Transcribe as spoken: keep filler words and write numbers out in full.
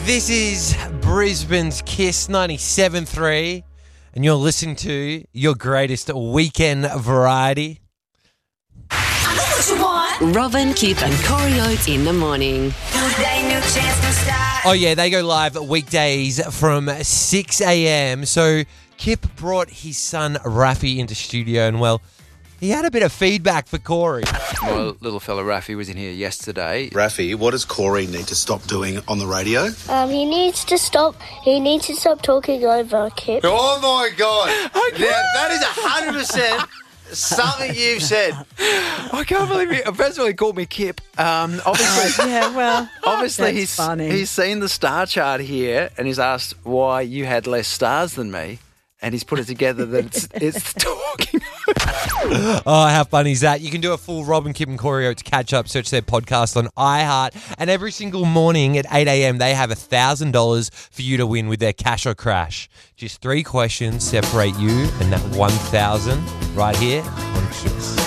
This is Brisbane's Kiss ninety-seven three, and you're listening to your greatest weekend variety. I know what you want. Robin, Kip and Corey Oates in the morning. New day, new chance, new start. Oh yeah, they go live weekdays from six a.m. So Kip brought his son Rafi into studio, and well, he had a bit of feedback for Corey. My little fella Rafi was in here yesterday. Rafi, what does Corey need to stop doing on the radio? Um, he needs to stop. He needs to stop talking over Kip. Oh my God! Now, that is a hundred percent something you've said. I can't believe it. First of all, he called me Kip. Um, obviously, Yeah, well, obviously that's he's funny. he's seen the star chart here and he's asked why you had less stars than me, and he's put it together that it's, it's talking. Oh, how funny is that? You can do a full Robin, Kip and Corey Oates catch up. Search their podcast on iHeart. And every single morning at eight a.m. they have one thousand dollars for you to win with their Cash or Crash. Just three questions separate you and that one thousand right here on